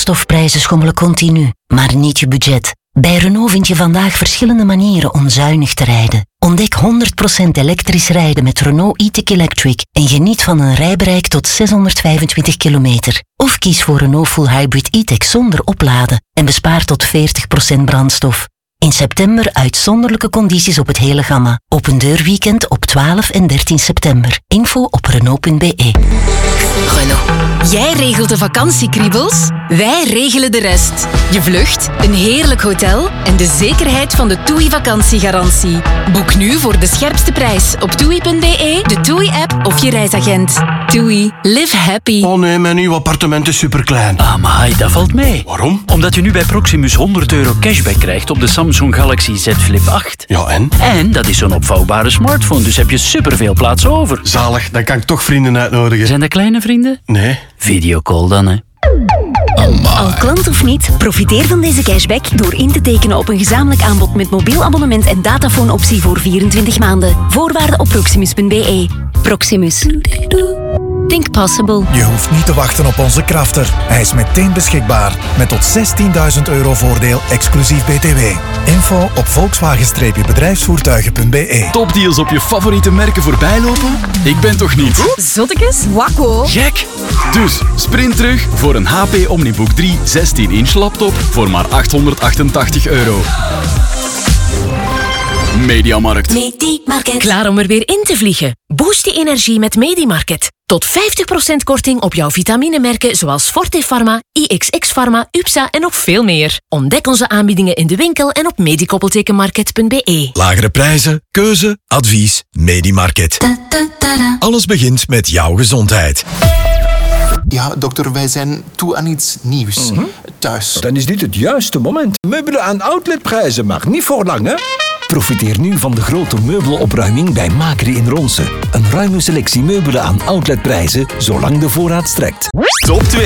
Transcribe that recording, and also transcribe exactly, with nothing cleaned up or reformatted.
brandstofprijzen schommelen continu, maar niet je budget. Bij Renault vind je vandaag verschillende manieren om zuinig te rijden. Ontdek honderd procent elektrisch rijden met Renault e-tech Electric en geniet van een rijbereik tot zeshonderdvijfentwintig kilometer. Of kies voor Renault Full Hybrid e-tech zonder opladen en bespaar tot veertig procent brandstof. In september uitzonderlijke condities op het hele gamma. Open deurweekend op twaalf en dertien september. Info op Renault punt be. Renault. Jij regelt de vakantiekriebels, wij regelen de rest. Je vlucht, een heerlijk hotel en de zekerheid van de TUI vakantiegarantie. Boek nu voor de scherpste prijs op toei punt be, de TUI-app of je reisagent. TUI. Live happy. Oh nee, mijn nieuw appartement is superklein. Amai, dat valt mee. Waarom? Omdat je nu bij Proximus honderd euro cashback krijgt op de Samsung Galaxy Z Flip acht. Ja, en? En dat is zo'n opvouwbare smartphone, dus heb je superveel plaats over. Zalig, dan kan ik toch vrienden uitnodigen. Zijn dat kleine vrienden? Nee. Videocall dan, hè. Al klant of niet, profiteer van deze cashback door in te tekenen op een gezamenlijk aanbod met mobiel abonnement en datafoonoptie voor vierentwintig maanden. Voorwaarden op proximus punt be. Proximus. Think possible. Je hoeft niet te wachten op onze crafter. Hij is meteen beschikbaar. Met tot zestienduizend euro voordeel exclusief B T W. Info op volkswagen bedrijfsvoertuigen punt be. Topdeals op je favoriete merken voorbijlopen? Ik ben toch niet? Zottekes? Wakko. Gek! Dus sprint terug voor een H P Omnibook drie zestien inch laptop voor maar achthonderdachtentachtig euro. Mediamarkt. Mediamarkt. Klaar om er weer in te vliegen? Boost je energie met Mediamarkt. Tot vijftig procent korting op jouw vitaminemerken zoals Forte Pharma, I X X Pharma, U P S A en nog veel meer. Ontdek onze aanbiedingen in de winkel en op medikoppeltekenmarket punt be. Lagere prijzen, keuze, advies, Mediamarkt. Alles begint met jouw gezondheid. Ja, dokter, wij zijn toe aan iets nieuws. Mm-hmm. Thuis. Dan is dit het juiste moment. Meubelen aan outletprijzen, maar niet voor lang, hè? Profiteer nu van de grote meubelopruiming bij Macri in Ronse. Een ruime selectie meubelen aan outletprijzen, zolang de voorraad strekt. Top twee.